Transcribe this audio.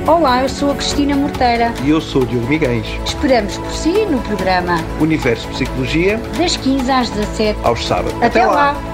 Olá, eu sou a Cristina Morteira. E eu sou o Diogo Miguens. Esperamos por si no programa Universo Psicologia, das 15 às 17, aos sábados. Até lá!